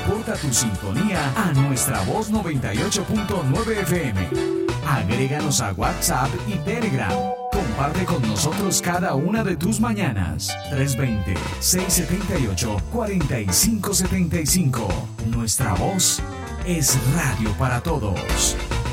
reporta tu sintonía a nuestra voz 98.9 FM. Agréganos a WhatsApp y Telegram. Comparte con nosotros cada una de tus mañanas. 320-678-4575. Nuestra voz es radio para todos.